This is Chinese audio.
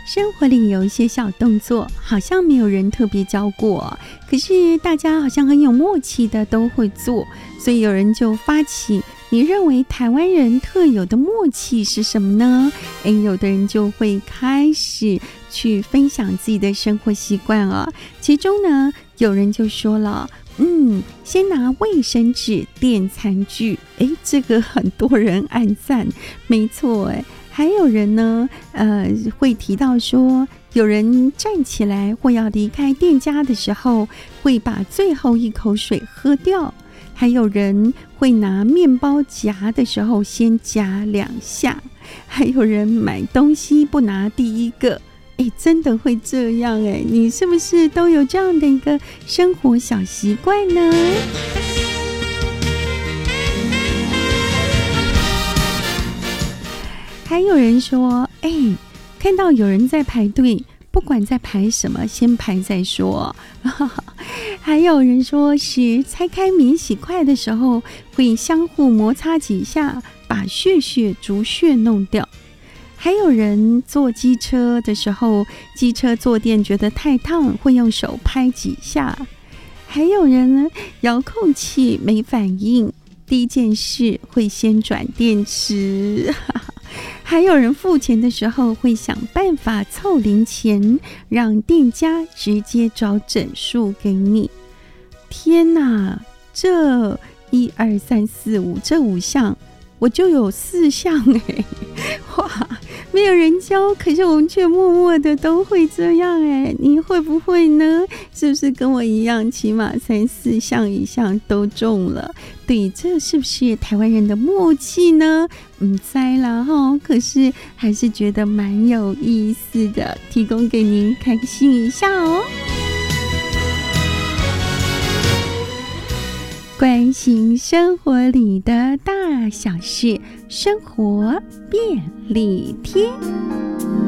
生活里有一些小动作，好像没有人特别教过，可是大家好像很有默契的都会做，所以有人就发起，你认为台湾人特有的默契是什么呢？有的人就会开始去分享自己的生活习惯啊。其中呢，有人就说了，先拿卫生纸垫餐具，这个很多人按赞，没错，还有人呢，会提到说，有人站起来或要离开店家的时候，会把最后一口水喝掉。还有人会拿面包夹的时候先夹2下，还有人买东西不拿第一个，真的会这样你是不是都有这样的一个生活小习惯呢？还有人说，看到有人在排队，不管在排什么，先排再说。还有人说是拆开免洗筷的时候，会相互摩擦几下，把竹屑弄掉。还有人坐机车的时候，机车坐垫觉得太烫，会用手拍几下。还有人呢，遥控器没反应，第一件事会先转电池。还有人付钱的时候会想办法凑零钱，让店家直接找整数给你。天哪，这1、2、3、4、5这5项，我就有4项哇，没有人教，可是我们却默默的都会这样你会不会呢？是不是跟我一样，起码3、4项以上都中了？对，这是不是台湾人的默契呢？知啦可是还是觉得蛮有意思的，提供给您开心一下哦。关心生活里的大小事，生活便利贴。